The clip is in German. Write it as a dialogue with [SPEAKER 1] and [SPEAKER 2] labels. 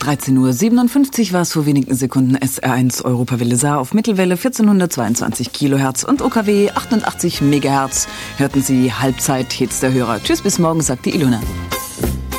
[SPEAKER 1] 13:57 Uhr war es vor wenigen Sekunden. SR1 Europawelle Saar auf Mittelwelle 1422 Kilohertz und OKW 88 Megahertz. Hörten Sie Halbzeit, Hits der Hörer. Tschüss, bis morgen, sagt die Ilona.